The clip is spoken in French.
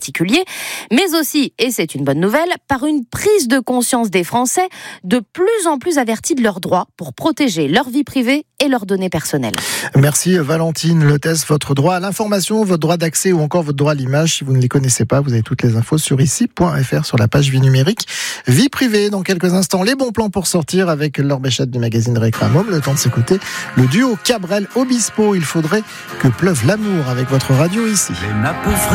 particuliers, mais aussi, et c'est une bonne nouvelle, par une prise de conscience des Français de plus en plus avertis de leurs droits pour protéger leur vie privée et leurs données personnelles. Merci Valentine Leutesse. Votre droit à l'information, votre droit d'accès ou encore votre droit à l'image, si vous ne les connaissez pas, vous avez toutes les infos sur ici.fr sur la page Vie numérique. Vie privée, dans quelques instants, les bons plans pour sortir avec Laure Béchette du magazine Réclamum. Le temps de s'écouter le duo Cabrel Obispo. Il faudrait que pleuve l'amour avec votre radio ici.